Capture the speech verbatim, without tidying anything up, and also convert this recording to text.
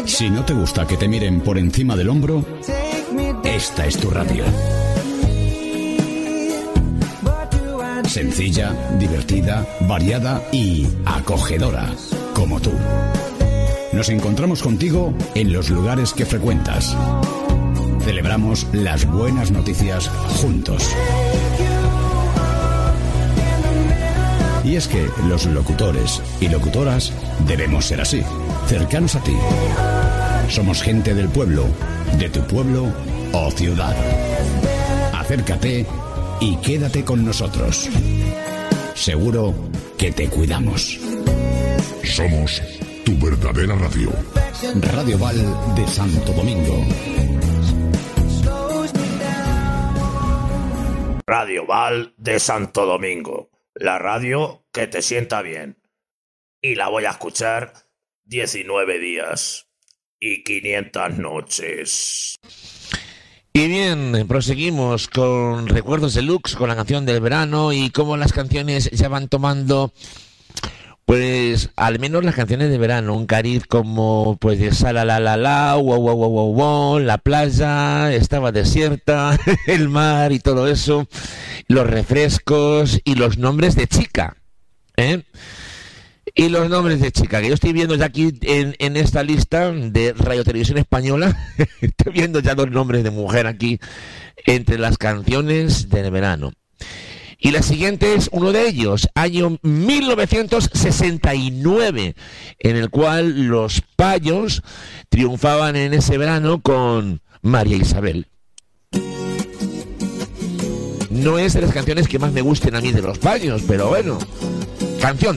Si no te gusta que te miren por encima del hombro, esta es tu radio. Sencilla, divertida, variada y acogedora, como tú. Nos encontramos contigo en los lugares que frecuentas. Celebramos las buenas noticias juntos. Y es que los locutores y locutoras debemos ser así, cercanos a ti. Somos gente del pueblo, de tu pueblo o ciudad. Acércate y quédate con nosotros. Seguro que te cuidamos. Somos tu verdadera radio. Radio Val de Santo Domingo. Radio Val de Santo Domingo. La radio que te sienta bien. Y la voy a escuchar diecinueve días y quinientas noches. Y bien, proseguimos con Recuerdos Deluxe, con la canción del verano y cómo las canciones ya van tomando, pues, al menos las canciones de verano, un cariz como, pues, de Sala la la la, wow, wow, wow, wow, wow, la playa estaba desierta, el mar y todo eso, los refrescos y los nombres de chica, ¿eh? Y los nombres de chica, que yo estoy viendo ya aquí en, en esta lista de Radio Televisión Española, estoy viendo ya dos nombres de mujer aquí entre las canciones del verano. Y la siguiente es uno de ellos, año mil novecientos sesenta y nueve, en el cual los Payos triunfaban en ese verano con María Isabel. No es de las canciones que más me gusten a mí de los Payos, pero bueno, canción